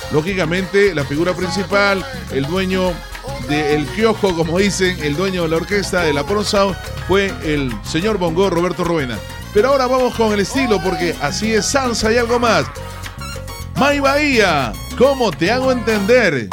lógicamente la figura principal, el dueño del kiosco, como dicen, el dueño de la orquesta del Apollo Sound, fue el señor bongo Roberto Roena. Pero ahora vamos con el estilo, porque así es salsa y algo más. May Bahía, ¿cómo te hago entender?